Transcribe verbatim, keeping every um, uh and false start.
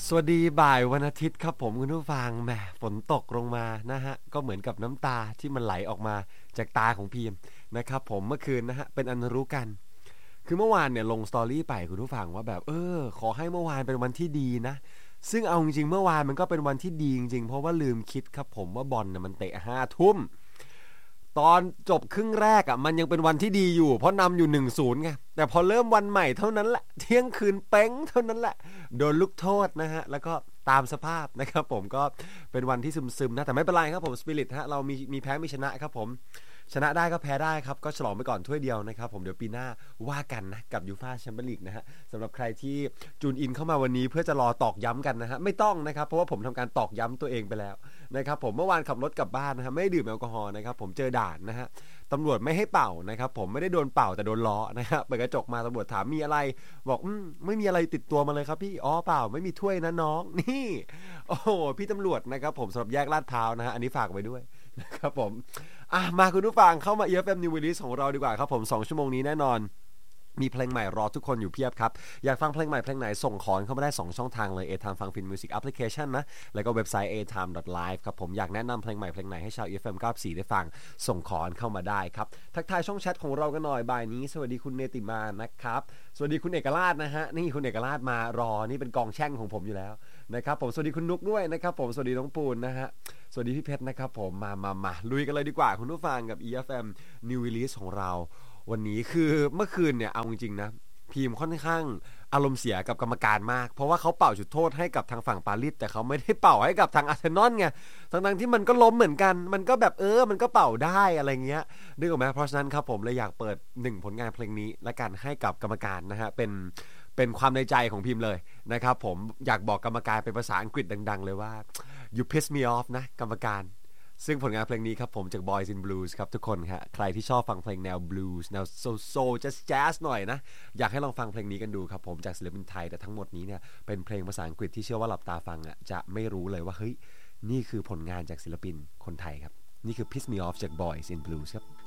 สวัสดีบ่ายวันอาทิตย์ครับผมคุณผู้ฟังแหมฝนตกลงมานะฮะก็เหมือนกับน้ำตาที่มันไหลออกมาจากตาของพีมนะครับผมเมื่อคืนนะฮะเป็นอันรู้กันคือเมื่อวานเนี่ยลงสตอรี่ไปคุณผู้ฟังว่าแบบเออขอให้เมื่อวานเป็นวันที่ดีนะซึ่งเอาจริงๆเมื่อวานมันก็เป็นวันที่ดีจริงๆเพราะว่าลืมคิดครับผมว่าบอลเนี่ยมันเตะห้าทุ่มตอนจบครึ่งแรกอ่ะมันยังเป็นวันที่ดีอยู่เพราะนำอยู่หนึ่งศูนย์ไงแต่พอเริ่มวันใหม่เท่านั้นแหละเที่ยงคืนเป้งเท่านั้นแหละโดนลูกโทษนะฮะแล้วก็ตามสภาพนะครับผมก็เป็นวันที่ซึมๆนะแต่ไม่เป็นไรครับผมสปิริตฮะเรามีมีแพ้มีชนะครับผมชนะได้ก็แพ้ได้ครับก็ฉลองไปก่อนถ้วยเดียวนะครับผมเดี๋ยวปีหน้าว่ากันนะกับยูฟ่าแชมเปี้ยนลีกนะฮะสำหรับใครที่จูนอินเข้ามาวันนี้เพื่อจะรอตอกย้ำกันนะฮะไม่ต้องนะครับเพราะว่าผมทำการตอกย้ำตัวเองไปแล้วนะครับผมเมื่อวานขับรถกลับบ้านนะฮะไม่ดื่มแอลกอฮอล์นะครับผมเจอด่านนะฮะตำรวจไม่ให้เป่านะครับผมไม่ได้โดนเป่าแต่โดนล้อนะครับเปิดกระจกมาตำรวจถามมีอะไรบอกอืมไม่มีอะไรติดตัวมาเลยครับพี่อ๋อเปล่าไม่มีถ้วยนะน้องนี่โอ้โหพี่ตำรวจนะครับผมสำหรับแยกลาดพร้าวนะฮะอันนี้ฝากไว้ด้วยนะครับผมอ่ะมาคุณผู้ฟังเข้ามา อี เอฟ เอ็ม New Release ของเราดีกว่าครับผมสองชั่วโมงนี้แน่นอนมีเพลงใหม่รอทุกคนอยู่เพียบครับอยากฟังเพลงใหม่เพลงไหนส่งขอเข้ามาได้สองช่องทางเลย A-Time ฟังฟินมิวสิกแอปพลิเคชันนะแล้วก็เว็บไซต์ เอ ไทม์ ดอท ไลฟ์ ครับผมอยากแนะนำเพลงใหม่เพลงไหนให้ชาว อี เอฟ เอ็ม เก้าสิบสี่ได้ฟังส่งขอเข้ามาได้ครับทักทายช่องแชทของเรากันหน่อยบ่ายนี้สวัสดีคุณเนติมานะครับสวัสดีคุณเอกราชนะฮะนี่คุณเอกราชมารอนี่เป็นกองแช่งของผมอยู่แล้วนะครับผมสวัสดีคุณนุกด้วยนะครับผมสวัสดีน้องปูนนะฮะสวัสดีพี่เพชรนะครับผมมามามาลุยกันเลยดีกว่าคุณผู้ฟังกับ อี เอฟ เอ็ม New Release ของเราวันนี้คือเมื่อคืนเนี่ยเอาจริงๆนะพีมค่อนข้างอารมณ์เสียกับกรรมการมากเพราะว่าเขาเป่าจุดโทษให้กับทางฝั่งปารีสแต่เขาไม่ได้เป่าให้กับทางอาร์เซนอลไงทั้งๆที่มันก็ล้มเหมือนกันมันก็แบบเออมันก็เป่าได้อะไรเงี้ยนึกออกไหมเพราะฉะนั้นครับผมเลยอยากเปิดหนึ่งผลงานเพลงนี้และกันให้กับกรรมการนะฮะเป็นเป็นความในใจของพิมพ์เลยนะครับผมอยากบอกกรรมการเป็นภาษาอังกฤษดังๆเลยว่า you piss me off นะกรรมการซึ่งผลงานเพลงนี้ครับผมจาก Boys in Blues ครับทุกคนฮะใครที่ชอบฟังเพลงแนว blues แนวโซโซแจ๊สแจ๊สหน่อยนะอยากให้ลองฟังเพลงนี้กันดูครับผมจากศิลปินไทยแต่ทั้งหมดนี้เนี่ยเป็นเพลงภาษาอังกฤษที่เชื่อว่าหลับตาฟังอ่ะจะไม่รู้เลยว่าเฮ้ยนี่คือผลงานจากศิลปินคนไทยครับนี่คือ Piss Me Off จาก Boys in Blues ครับ